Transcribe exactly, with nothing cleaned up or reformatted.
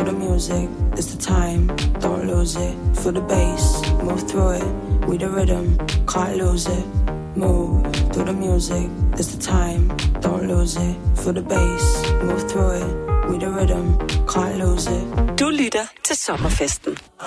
through the music, it's the time, don't lose it. Feel the bass, move through it. We the rhythm, can't lose it. Move through the music, it's the time, don't lose it. Feel the bass, move through it. We the rhythm, can't lose it. Du lytter til Sommerfesten.